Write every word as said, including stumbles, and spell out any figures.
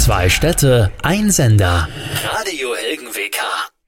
Zwei Städte, ein Sender. Radio Helgen W K.